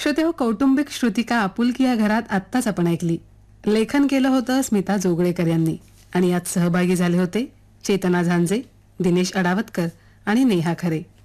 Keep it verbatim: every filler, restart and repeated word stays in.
श्रोते हो, कौटुंबिक श्रुतिका आपुलकी या घरात आत्ताच आपण ऐकली. लेखन केलं होतं स्मिता जोगळेकर यांनी आणि यात सहभागी झाले होते चेतना झांजे, दिनेश अडावतकर आणि नेहा खरे.